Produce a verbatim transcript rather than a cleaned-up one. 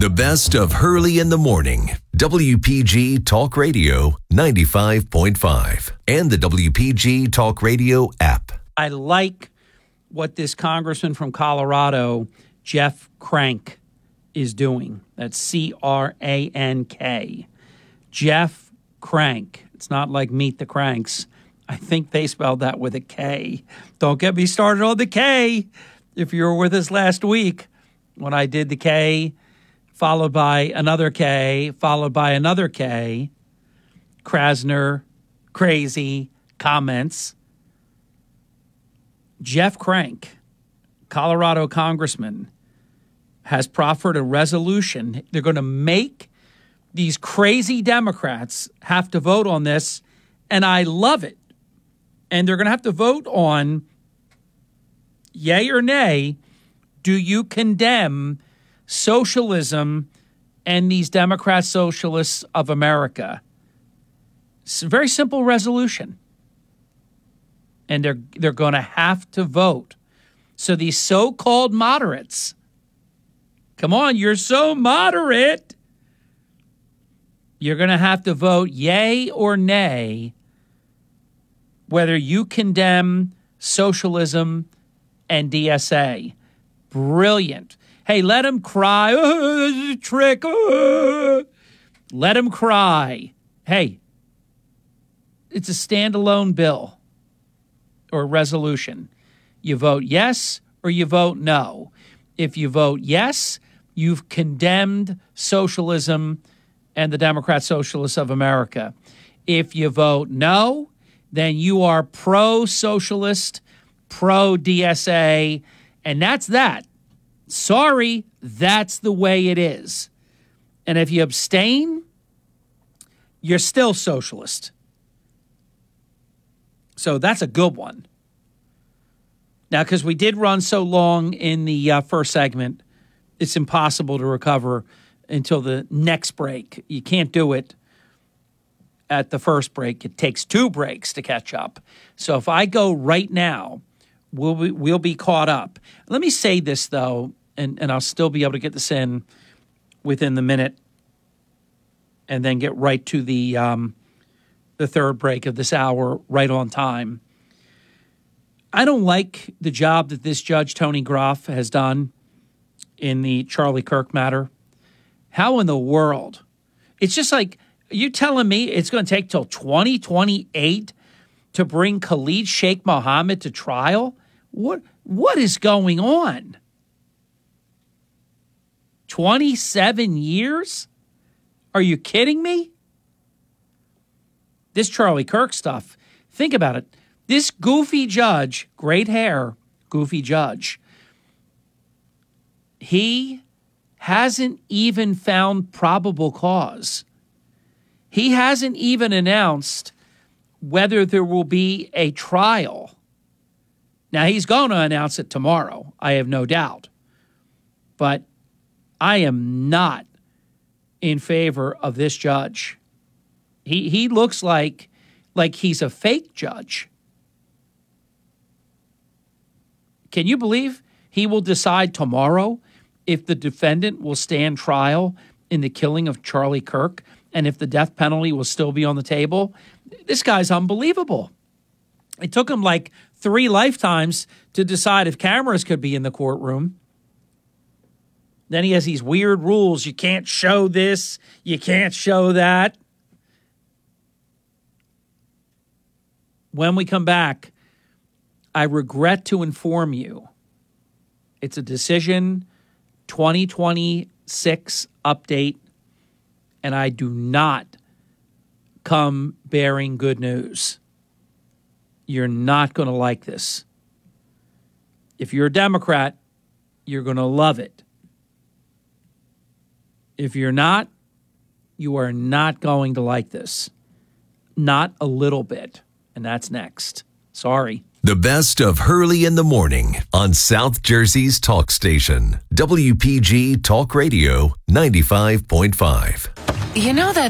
The best of Hurley in the Morning. W P G Talk Radio ninety-five point five and the W P G Talk Radio app. I like what this congressman from Colorado, Jeff Crank, is doing. That's C R A N K. Jeff Crank. It's not like Meet the Cranks. I think they spelled that with a K. Don't get me started on the K. If you were with us last week when I did the K, followed by another K, followed by another K, Krasner, crazy comments. Jeff Crank, Colorado congressman, has proffered a resolution. They're going to make these crazy Democrats have to vote on this, and I love it. And they're going to have to vote on yay or nay. Do you condemn socialism and these Democrat socialists of America? It's a very simple resolution. And they're they're going to have to vote. So these so-called moderates, come on, you're so moderate. You're going to have to vote yay or nay whether you condemn socialism and D S A. Brilliant. Hey, let them cry. Oh, trick. Oh. Let them cry. Hey, it's a standalone bill or resolution. You vote yes or you vote no. If you vote yes, you've condemned socialism and the Democrat Socialists of America. If you vote no, then you are pro-socialist, pro-D S A, and that's that. Sorry, that's the way it is. And if you abstain, you're still socialist. So that's a good one. Now, because we did run so long in the uh, first segment, it's impossible to recover until the next break. You can't do it at the first break. It takes two breaks to catch up. So if I go right now, we'll be, we'll be caught up. Let me say this, though, and, and I'll still be able to get this in within the minute and then get right to the um, the third break of this hour right on time. I don't like the job that this Judge Tony Groff has done in the Charlie Kirk matter. How in the world? It's just like, you telling me it's going to take till twenty twenty-eight to bring Khalid Sheikh Mohammed to trial? What What is going on? twenty-seven years? Are you kidding me? This Charlie Kirk stuff, think about it. This goofy judge, great hair, goofy judge, he hasn't even found probable cause. He hasn't even announced whether there will be a trial. Now, he's going to announce it tomorrow, I have no doubt. But I am not in favor of this judge. He he looks like like he's a fake judge. Can you believe he will decide tomorrow if the defendant will stand trial in the killing of Charlie Kirk and if the death penalty will still be on the table? This guy's unbelievable. It took him like three lifetimes to decide if cameras could be in the courtroom. Then he has these weird rules. You can't show this. You can't show that. When we come back, I regret to inform you, it's a decision twenty twenty-six update, and I do not come bearing good news. You're not going to like this. If you're a Democrat, you're going to love it. If you're not, you are not going to like this. Not a little bit. And that's next. Sorry. The best of Hurley in the Morning on South Jersey's talk station. W P G Talk Radio ninety-five point five. You know that